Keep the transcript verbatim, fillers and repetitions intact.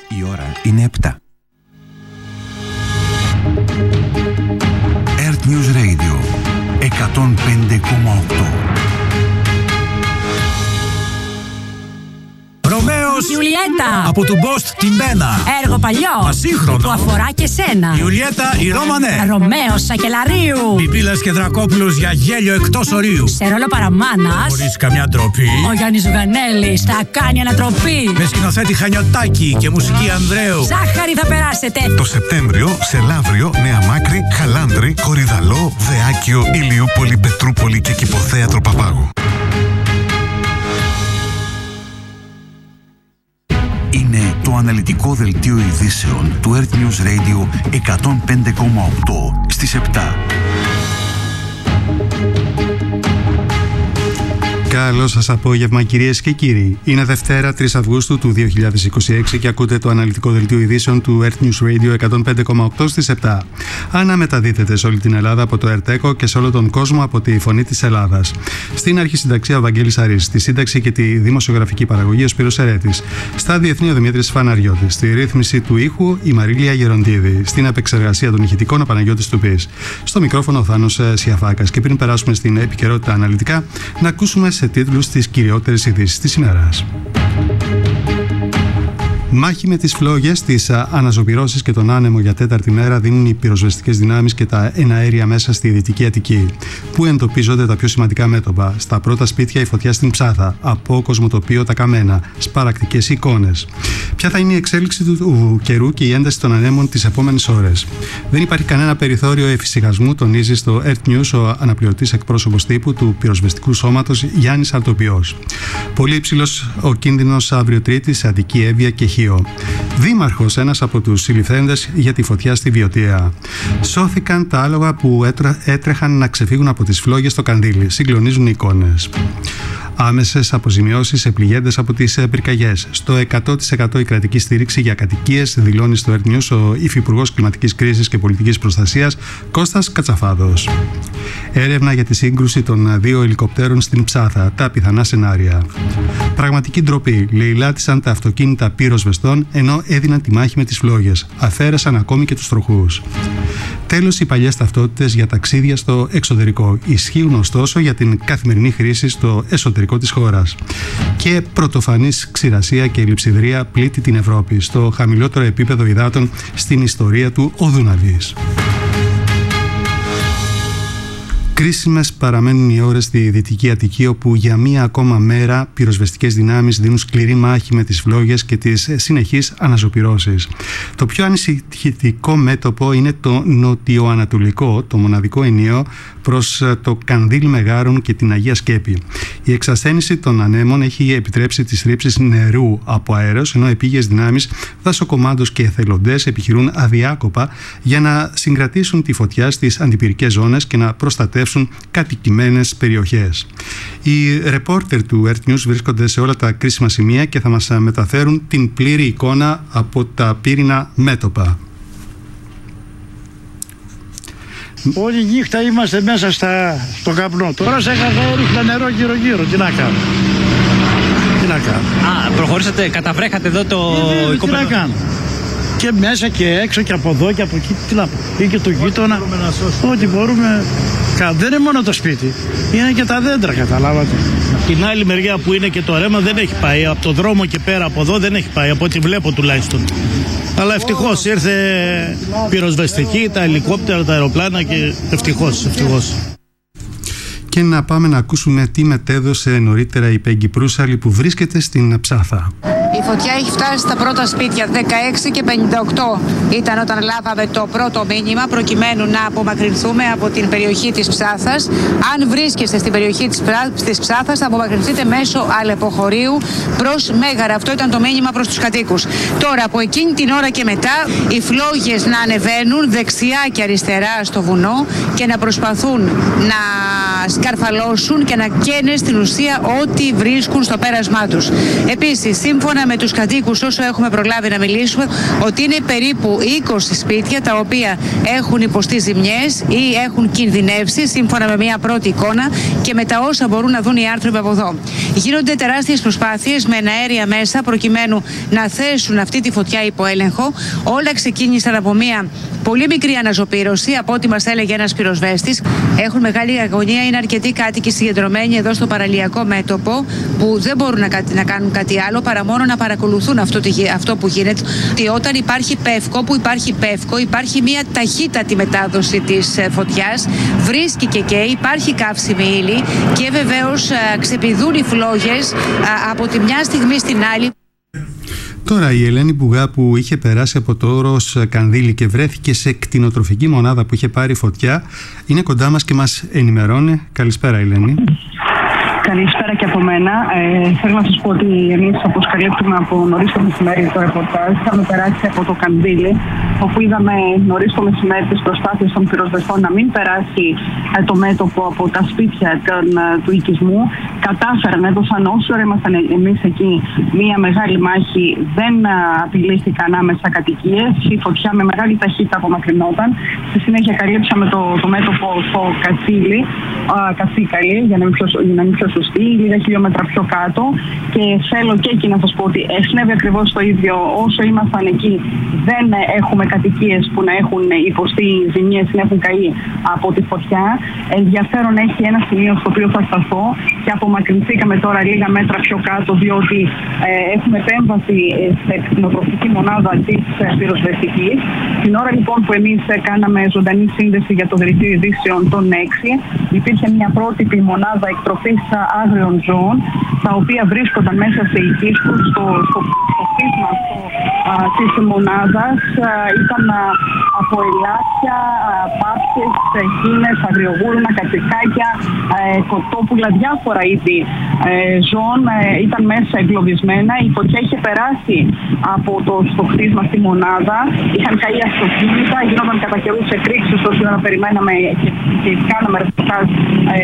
Η ώρα είναι επτά. Earth News Radio εκατόν πέντε κόμμα οκτώ. Ρωμαίος Ιουλιέτα από του Μπόστ την Μπένα. Έργο παλιό Ασύγχρονο που αφορά και σένα. Ιουλιέτα η Ρώμανε. Ρωμαίος Σακελαρίου. Πιπίλας και Δρακόπουλος για γέλιο εκτός ορίου. Σε ρόλο παραμάνας Χωρίς καμιά ντροπή. ο Γιάννης Ζουγανέλης θα κάνει ανατροπή. Με σκηνοθέτη Χανιωτάκη και μουσική Ανδρέου. Ζάχαρη θα περάσετε. Το Σεπτέμβριο σε Λαύριο, Νέα Μάκρη, Χαλάνδρη, Κορυδαλό, Δεάκιο, Ηλιούπολη, Πετρούπολη και Κηποθέατρο Παπάγου. Είναι το αναλυτικό δελτίο ειδήσεων του Earth News Radio εκατόν πέντε κόμμα οκτώ στις επτά. Καλό σας απόγευμα, κυρίες και κύριοι. Είναι Δευτέρα, τρεις Αυγούστου του δύο χιλιάδες είκοσι έξι και ακούτε το αναλυτικό δελτίο ειδήσεων του Earth News Radio εκατόν πέντε κόμμα οκτώ στις επτά. Αναμεταδίδεται σε όλη την Ελλάδα από το ΕΡΤΕΚΟ και σε όλο τον κόσμο από τη Φωνή της Ελλάδας. Στην αρχισυνταξία ο Βαγγέλης Αρής, στη σύνταξη και τη δημοσιογραφική παραγωγή ο Σπύρος Ερέτης. Στα διεθνή ο Δημήτρης Φαναριώτης. Στη ρύθμιση του ήχου η Μαρίλια Γεροντίδη. Στην επεξεργασία των ηχητικών ο Παναγιώτης Τουπής. Στο μικρόφωνο ο Θάνος Σιαφάκας. Και πριν περάσουμε στην επικαιρότητα αναλυτικά, να ακούσουμε σε τίτλους τις κυριότερες ειδήσεις της ημέρας. Μάχη με τις φλόγες, τις αναζωπυρώσεις και τον άνεμο για τέταρτη μέρα δίνουν οι πυροσβεστικές δυνάμεις και τα εναέρια μέσα στη Δυτική Αττική, που εντοπίζονται τα πιο σημαντικά μέτωπα. Στα πρώτα σπίτια η φωτιά στην Ψάθα, από κοσμοτοπίο τα Καμένα, σπαρακτικές εικόνες. Ποια θα είναι η εξέλιξη του καιρού και η ένταση των ανέμων τις επόμενες ώρες. Δεν υπάρχει κανένα περιθώριο εφησυχασμού, τονίζει στο Earth News ο αναπληρωτής εκπρόσωπος τύπου του πυροσβεστικού σώματος Γιάννης Αρτοπιός. Πολύ υψηλός ο κίνδυνος αύριο Τρίτη σε Αττική, Εύβοια και Χίο. Δήμαρχος, ένας από τους συλληφθέντες για τη φωτιά στη Βιωτία. Σώθηκαν τα άλογα που έτρα, έτρεχαν να ξεφύγουν από τις φλόγες στο Κανδύλι. Συγκλονίζουν οι εικόνες. Άμεσες αποζημιώσεις σε πληγέντες από τις πυρκαγιές. Στο εκατό τοις εκατό η κρατική στήριξη για κατοικίες, δηλώνει στο Earth News ο Υφυπουργός Κλιματικής Κρίσης και Πολιτικής Προστασίας Κώστας Κατσαφάδος. Έρευνα για τη σύγκρουση των δύο ελικοπτέρων στην Ψάθα. Τα πιθανά σενάρια. Πραγματική ντροπή. Λαιλάτισαν τα αυτοκίνητα πυροσβεστών ενώ έδιναν τη μάχη με τις φλόγες. Αφαίρεσαν ακόμη και τους τροχούς. Τέλος, οι παλιές ταυτότητες για ταξίδια στο εξωτερικό ισχύουν ωστόσο για την καθημερινή χρήση στο εσωτερικό της χώρας. Και πρωτοφανής ξηρασία και λειψιδρία πλήττει την Ευρώπη στο χαμηλότερο επίπεδο υδάτων στην ιστορία του ο Δούναβης. Κρίσιμες παραμένουν οι ώρες στη Δυτική Αττική, όπου για μία ακόμα μέρα πυροσβεστικές δυνάμεις δίνουν σκληρή μάχη με τις φλόγες και τις συνεχείς αναζωπυρώσεις. Το πιο ανησυχητικό μέτωπο είναι το νοτιοανατολικό, το μοναδικό ενίο προς το Κανδύλι Μεγάρων και την Αγία Σκέπη. Η εξασθένηση των ανέμων έχει επιτρέψει τις ρήψεις νερού από αέρος, ενώ επίγειες δυνάμεις, δασοκομάντος και εθελοντές επιχειρούν αδιάκοπα για να συγκρατήσουν τη φωτιά στις αντιπυρικές ζώνες και να προστατεύσουν κατοικημένες περιοχές. Οι ρεπόρτερ του Earth News βρίσκονται σε όλα τα κρίσιμα σημεία και θα μας μεταφέρουν την πλήρη εικόνα από τα πύρινα μέτωπα. Όλη νύχτα είμαστε μέσα στα, στο καπνό. Τώρα σε καθόλου ρίχνα νερό γύρω γύρω. Τι να κάνω. Τι να κάνω. Α, προχωρήσατε, καταβρέχατε εδώ το ε, τι να κάνω. Και μέσα και έξω και από εδώ και από εκεί. Τι να πω. Ή και το γείτονα. Ό,τι μπορούμε. Δεν είναι μόνο το σπίτι. Είναι και τα δέντρα, καταλάβατε. Από την άλλη μεριά που είναι και το ρέμα δεν έχει πάει. Από το δρόμο και πέρα από εδώ δεν έχει πάει. Από ό,τι βλέπω τουλάχιστον. Αλλά ευτυχώς ήρθε πυροσβεστική, τα ελικόπτερα, τα αεροπλάνα και ευτυχώς, ευτυχώς. Και να πάμε να ακούσουμε τι μετέδωσε νωρίτερα η Πέγγι Προύσαλη που βρίσκεται στην Ψάθα. Η φωτιά έχει φτάσει στα πρώτα σπίτια. δεκαέξι και πενήντα οκτώ ήταν όταν λάβαμε το πρώτο μήνυμα προκειμένου να απομακρυνθούμε από την περιοχή της Ψάθας. Αν βρίσκεστε στην περιοχή της, της Ψάθας, θα απομακρυνθείτε μέσω αλεποχωρίου προς Μέγαρα. Αυτό ήταν το μήνυμα προς τους κατοίκους. Τώρα, από εκείνη την ώρα και μετά, οι φλόγες να ανεβαίνουν δεξιά και αριστερά στο βουνό και να προσπαθούν να σκαρφαλώσουν και να καίνε στην ουσία ό,τι βρίσκουν στο πέρασμά τους. Επίσης, σύμφωνα με τους κατοίκους, όσο έχουμε προλάβει να μιλήσουμε, ότι είναι περίπου είκοσι σπίτια τα οποία έχουν υποστεί ζημιές ή έχουν κινδυνεύσει σύμφωνα με μια πρώτη εικόνα και με τα όσα μπορούν να δουν οι άνθρωποι από εδώ. Γίνονται τεράστιες προσπάθειες με εναέρια μέσα προκειμένου να θέσουν αυτή τη φωτιά υπό έλεγχο. Όλα ξεκίνησαν από μια πολύ μικρή αναζωπήρωση, από ό,τι μας έλεγε ένας πυροσβέστης. Έχουν μεγάλη αγωνία, είναι αρκετοί κάτοικοι συγκεντρωμένοι εδώ στο παραλιακό μέτωπο που δεν μπορούν να, να κάνουν κάτι άλλο παρά μόνο να παρακολουθούν αυτό, αυτό που γίνεται. Και όταν υπάρχει πεύκο, που υπάρχει πεύκο, υπάρχει μια ταχύτατη μετάδοση της φωτιάς, βρίσκει και και υπάρχει καύσιμη ύλη και βεβαίως ξεπηδούν οι φλόγες από τη μια στιγμή στην άλλη. Τώρα η Ελένη Μπουγά, που είχε περάσει από το όρος Κανδύλη και βρέθηκε σε κτηνοτροφική μονάδα που είχε πάρει φωτιά, είναι κοντά μας και μας ενημερώνει. Καλησπέρα, Ελένη. Καλησπέρα και από μένα. Ε, θέλω να σας πω ότι εμείς, όπως καλύπτουμε από νωρίς το μεσημέρι το ρεπορτάζ, είχαμε περάσει από το Κανδύλη, όπου είδαμε νωρίς το μεσημέρι τις προσπάθειες των πυροσβεστών να μην περάσει ε, το μέτωπο από τα σπίτια των, ε, του οικισμού. Κατάφεραν, έδωσαν όσο ώρα ήμασταν εμείς εκεί, μία μεγάλη μάχη, δεν ε, απειλήθηκαν άμεσα κατοικίες. Η φωτιά με μεγάλη ταχύτητα απομακρυνόταν. Στη συνέχεια καλύψαμε το, το μέτωπο στο Κατσίλι, ε, Κασίκαλη, για να μην πιο, για να μην πιο σωστή, λίγα χιλιόμετρα πιο κάτω, και θέλω και εκεί να σας πω ότι συνέβη ακριβώς το ίδιο. Όσο ήμασταν εκεί δεν έχουμε κατοικίες που να έχουν υποστεί ζημιές ή να έχουν καεί από τη φωτιά. Ενδιαφέρον έχει ένα σημείο στο οποίο θα σταθώ και απομακρυνθήκαμε τώρα λίγα μέτρα πιο κάτω, διότι ε, έχουμε επέμβαση σε κτηνοτροφική μονάδα της πυροσβεστικής. Την ώρα λοιπόν που εμείς κάναμε ζωντανή σύνδεση για το δελτίο ειδήσεων των έξι, υπήρχε μια πρότυπη μονάδα εκτροφής άγριων ζώων, τα οποία βρίσκονταν μέσα σε οικίσκους στο, στο, στο κτίσμα της μονάδας. Α, ήταν α, από ελάτια, πάπιες, χήνες, αγριογούρνα, κατσικάκια, ε, κοτόπουλα, διάφορα είδη ε, ζώων ε, ήταν μέσα εγκλωβισμένα. Η φωτιά είχε περάσει από το στο κτίσμα στη μονάδα, είχαν καεί αυτοκίνητα, γίνονταν κατά καιρούς εκρήξεις όσο να περιμέναμε και, και κάναμε ρεπορτάζ ε,